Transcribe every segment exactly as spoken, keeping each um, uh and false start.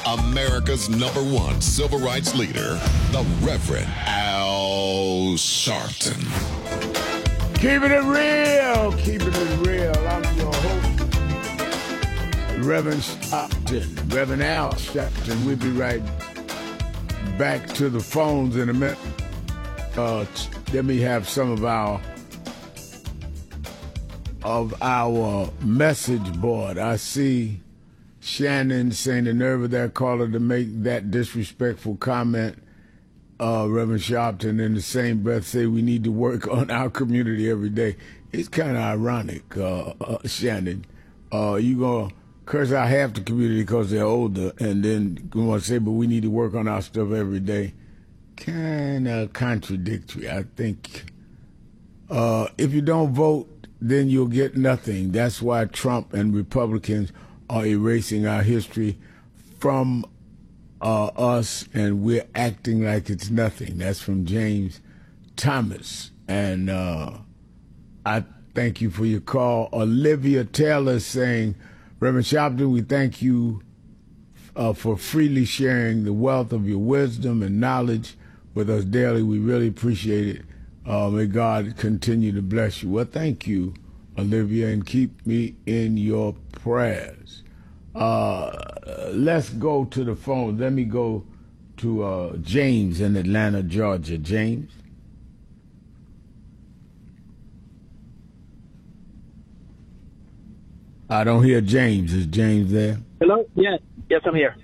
America's number one civil rights leader, the Reverend Al Sharpton. Keeping it real, keeping it real. I'm your host, Reverend Sharpton, Reverend Al Sharpton. We'll be right back to the phones in a minute. Uh, let me have some of our of our message board. I see Shannon saying the nerve of that caller to make that disrespectful comment. Uh, Reverend Sharpton in the same breath say we need to work on our community every day. It's kind of ironic, uh, uh, Shannon. Uh, you gonna curse out half the community because they're older, and then you want to say, but we need to work on our stuff every day. Kind of contradictory, I think. Uh, if you don't vote, then you'll get nothing. That's why Trump and Republicans are erasing our history from uh, us, and we're acting like it's nothing. That's from James Thomas. And uh, I thank you for your call. Olivia Taylor saying, Reverend Sharpton, we thank you uh, for freely sharing the wealth of your wisdom and knowledge with us daily. We really appreciate it. Uh, may God continue to bless you. Well, thank you, Olivia, and keep me in your prayers. Uh, let's go to the phone. Let me go to uh, James in Atlanta, Georgia. James? I don't hear James. Is James there? Hello? Yeah. Yes, I'm here.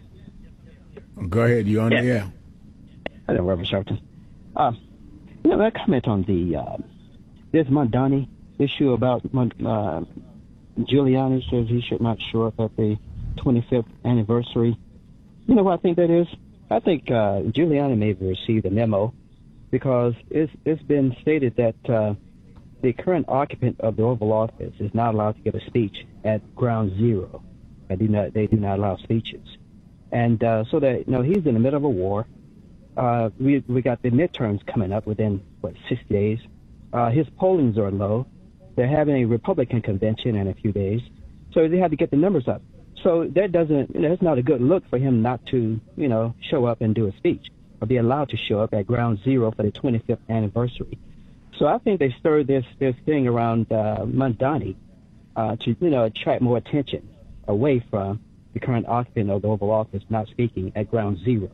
Go ahead. You're on yeah. the air. Hello, Reverend Sharpton. Um, you know, I comment on the uh, this Mondani issue about uh, Giuliani says he should not show up at the twenty-fifth anniversary. You know what I think that is? I think uh, Giuliani may have received a memo because it's it's been stated that uh, the current occupant of the Oval Office is not allowed to give a speech at ground zero. They do not they do not allow speeches, and uh, so that you know he's in the middle of a war. Uh, we we got the midterms coming up within what sixty days. Uh, his pollings are low. They're having a Republican convention in a few days, so they have to get the numbers up. So that doesn't, you know, it's not a good look for him not to, you know, show up and do a speech or be allowed to show up at ground zero for the twenty-fifth anniversary. So I think they stirred this this thing around uh, Mondani uh, to, you know, attract more attention away from the current occupant of the Oval Office not speaking at ground zero.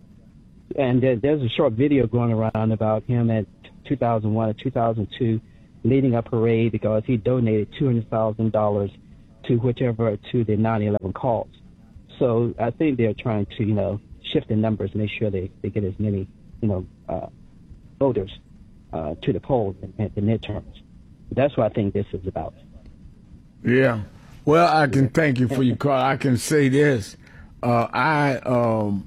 And uh, there's a short video going around about him at two thousand one or two thousand two leading a parade because he donated two hundred thousand dollars to whichever, to the nine eleven cause. So I think they're trying to, you know, shift the numbers, make sure they, they get as many, you know, uh, voters uh, to the polls at the midterms. That's what I think this is about. Yeah. Well, I can thank you for your call. I can say this. Uh, I um,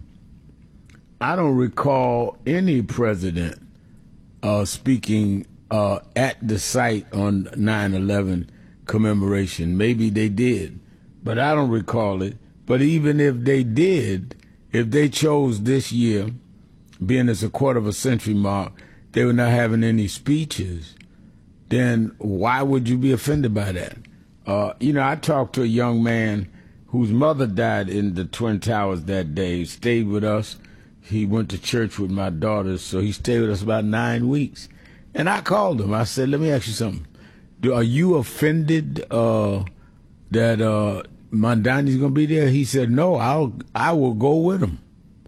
I don't recall any president uh, speaking uh, at the site on nine eleven commemoration. Maybe they did, but I don't recall it. But even if they did, if they chose this year, being as a quarter of a century mark, they were not having any speeches, then why would you be offended by that? Uh, you know, I talked to a young man whose mother died in the Twin Towers that day. He stayed with us. He went to church with my daughters, so he stayed with us about nine weeks. And I called him. I said, let me ask you something. Do, are you offended uh, that uh, Mondani's going to be there? He said, no, I'll, I will go with him.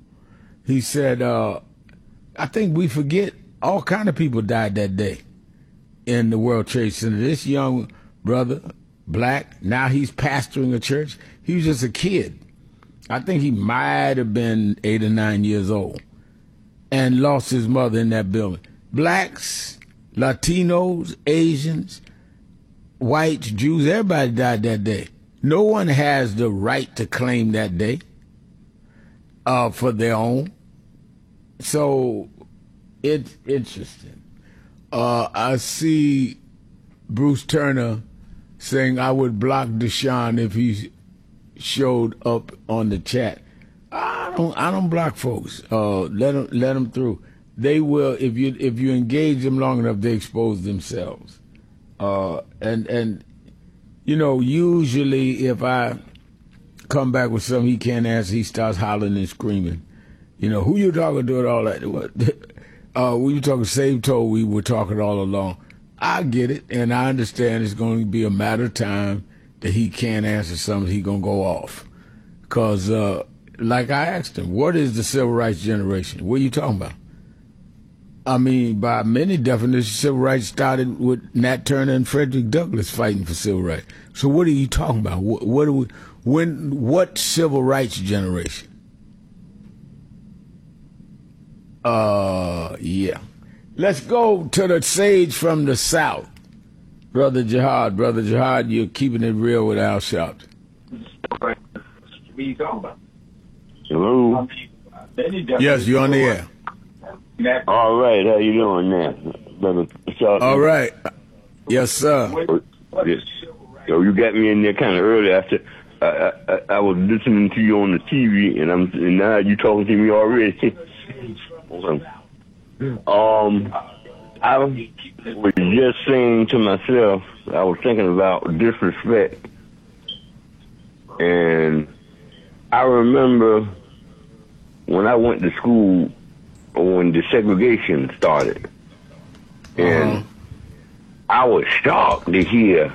He said, uh, I think we forget all kind of people died that day in the World Trade Center. This young brother, black, now he's pastoring a church. He was just a kid. I think he might have been eight or nine years old and lost his mother in that building. Blacks, Latinos, Asians, whites, Jews, everybody died that day. No one has the right to claim that day uh, for their own. So it's interesting. Uh, I see Bruce Turner saying I would block Deshaun if he showed up on the chat. I don't. I don't block folks. Uh, let them. Let them through. They will if you if you engage them long enough. They expose themselves. Uh, and and you know usually if I come back with something he can't answer, he starts hollering and screaming. You know, who you talking to and all that? What? Uh, we were talking Save Toll, we were talking all along. I get it, and I understand it's going to be a matter of time that he can't answer something, he going to go off. Because, uh, like I asked him, what is the civil rights generation? What are you talking about? I mean, by many definitions, civil rights started with Nat Turner and Frederick Douglass fighting for civil rights. So what are you talking about? What, what are we, when, what civil rights generation? Uh, yeah. Let's go to the sage from the South. Brother Jihad. Brother Jihad, you're keeping it real with Al Sharpton. What are you talking about? Hello? Yes, you're on the air. All right, how you doing now, Brother Sharpton? All right. Yes, sir. Yes. Yo, you got me in there kind of early after I, I, I was listening to you on the T V, and I'm and now you talking to me already. um, I was just saying to myself, I was thinking about disrespect, and I remember when I went to school when the segregation started, and uh-huh. I was shocked to hear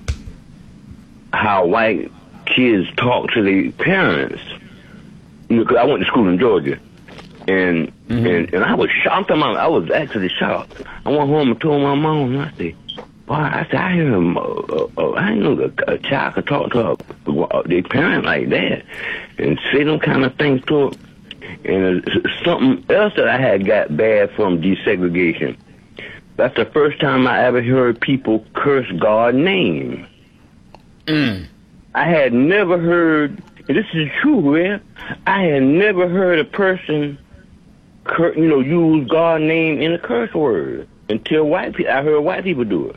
how white kids talk to their parents. You know, 'cause I went to school in Georgia, and mm-hmm. and, and I was shocked. I was actually shocked. I went home and told my mom, and I said, "Boy, I said I hear him. Uh, uh, uh, I didn't know a, a child could talk to a, their parent like that and say them kind of things to them." And uh, something else that I had got bad from desegregation. That's the first time I ever heard people curse God's name. Mm. I had never heard, and this is true, man. I had never heard a person, cur- you know, use God's name in a curse word until white people. I heard white people do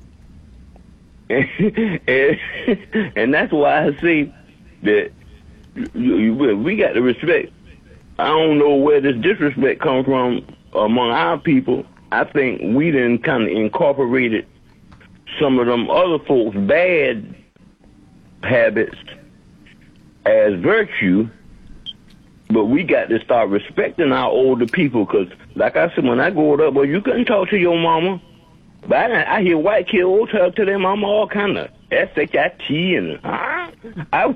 it, and, and that's why I say that you, you, we got to respect. I don't know where this disrespect comes from among our people. I think we done kind of incorporated some of them other folks' bad habits as virtue, but we got to start respecting our older people, because, like I said, when I grew up, well, you couldn't talk to your mama. But I, I hear white kids all talk to their mama all kind of S H I T and, huh? I,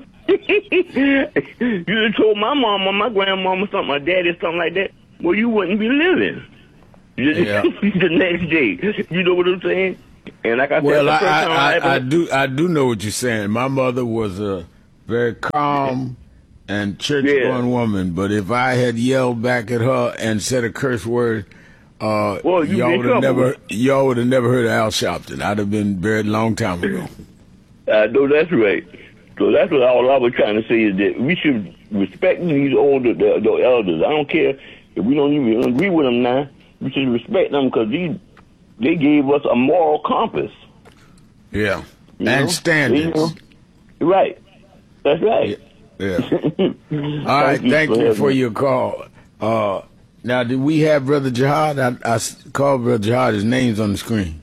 you told my mama, my grandmama something, my daddy something like that, well, you wouldn't be living. Yeah. The next day. You know what I'm saying? And like I well, said, I, I, I, I, I do I do know what you're saying. My mother was a very calm and church-going yeah. woman, but if I had yelled back at her and said a curse word, uh, well, y'all would have never y'all would have never heard of Al Sharpton. I'd have been buried a long time ago. I know that's right. So that's what all I was trying to say is that we should respect these older the, the elders. I don't care if we don't even agree with them now. We should respect them because these. They gave us a moral compass. Yeah. You and know? Standards. You know? Right. That's right. Yeah. yeah. All right. Thank, thank you for your call. Uh, now, did we have Brother Jihad? I, I called Brother Jihad. His name's on the screen.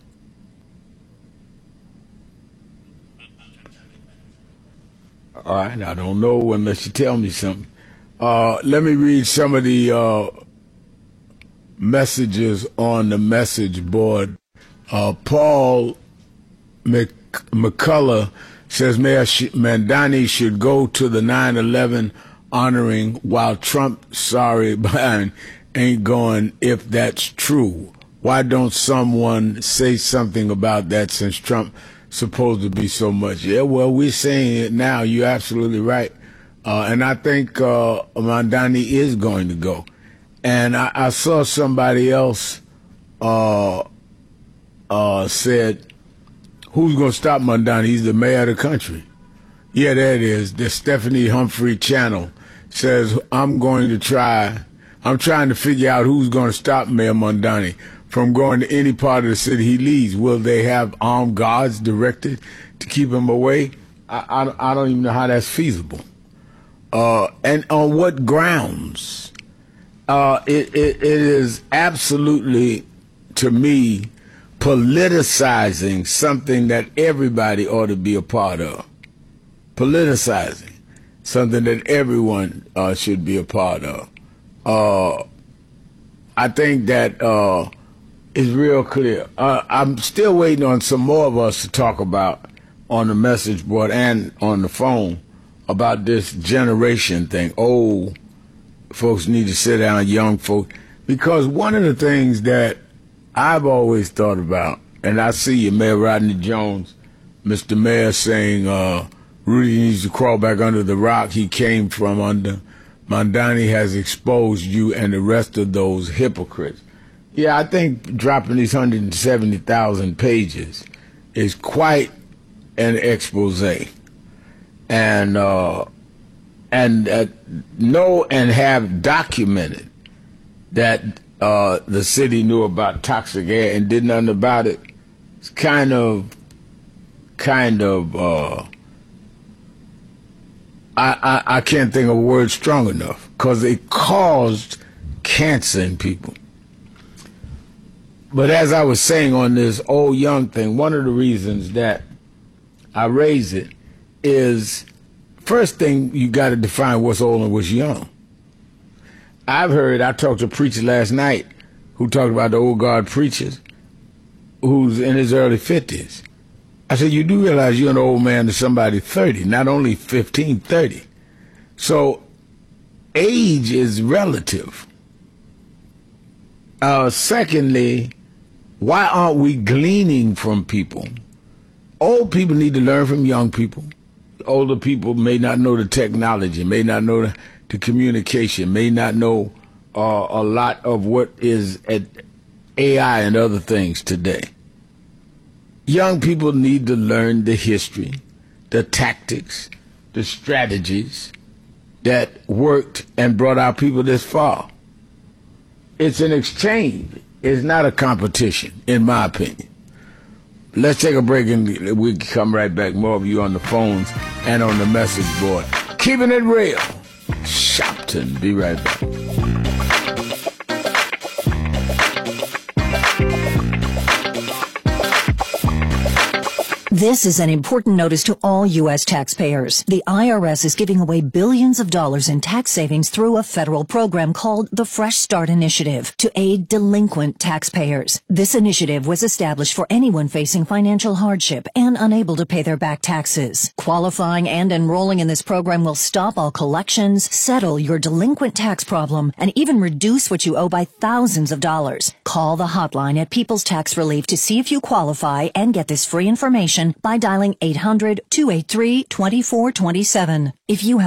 All right. I don't know unless you tell me something. Uh, let me read some of the uh, messages on the message board. Uh, Paul Mc- McCullough says Mayor Sh- Mandani should go to the nine eleven honoring while Trump, sorry, Biden ain't going if that's true. Why don't someone say something about that since Trump supposed to be so much? Yeah, well, we're saying it now. You're absolutely right. Uh, and I think uh, Mandani is going to go. And I, I saw somebody else uh, uh, said, who's going to stop Mandani? He's the mayor of the country. Yeah, there it is. The Stephanie Humphrey channel says, I'm going to try, I'm trying to figure out who's going to stop Mayor Mandani from going to any part of the city he leads. Will they have armed guards directed to keep him away? I, I, I don't even know how that's feasible. Uh, and on what grounds? Uh, it, it, it is absolutely, to me, politicizing something that everybody ought to be a part of. Politicizing. something that everyone uh, should be a part of. Uh, I think that uh, is real clear. Uh, I'm still waiting on some more of us to talk about on the message board and on the phone about this generation thing. Old folks need to sit down, young folks, because one of the things that I've always thought about, and I see you, Mayor Rodney Jones, Mister Mayor, saying uh, Rudy needs to crawl back under the rock he came from under. Mondani has exposed you and the rest of those hypocrites. Yeah, I think dropping these one hundred seventy thousand pages is quite an expose. And uh, and uh, know and have documented that uh, the city knew about toxic air and did nothing about it. It's kind of, kind of, uh, I, I, I can't think of a word strong enough, because it caused cancer in people. But as I was saying on this old young thing, one of the reasons that I raise it is, first thing, you got to define what's old and what's young. I've heard, I talked to a preacher last night who talked about the old guard preachers who's in his early fifties. I said, you do realize you're an old man to somebody thirty, not only fifteen, thirty. So age is relative. Uh, secondly, why aren't we gleaning from people? Old people need to learn from young people. Older people may not know the technology, may not know the, the communication, may not know uh, a lot of what is at A I and other things today. Young people need to learn the history, the tactics, the strategies that worked and brought our people this far. It's an exchange. It's not a competition, in my opinion. Let's take a break and we can come right back. More of you on the phones and on the message board. Keeping it real. Shopton. Be right back. This is an important notice to all U S taxpayers. The I R S is giving away billions of dollars in tax savings through a federal program called the Fresh Start Initiative to aid delinquent taxpayers. This initiative was established for anyone facing financial hardship and unable to pay their back taxes. Qualifying and enrolling in this program will stop all collections, settle your delinquent tax problem, and even reduce what you owe by thousands of dollars. Call the hotline at People's Tax Relief to see if you qualify and get this free information by dialing eight hundred, two eight three, two four two seven. If you have